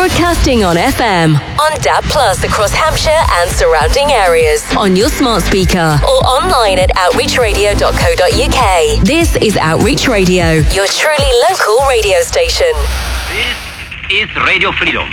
Broadcasting on FM, on DAB Plus across Hampshire and surrounding areas, on your smart speaker, or online at outreachradio.co.uk. This is Outreach Radio, your truly local radio station. This is Radio Freedom.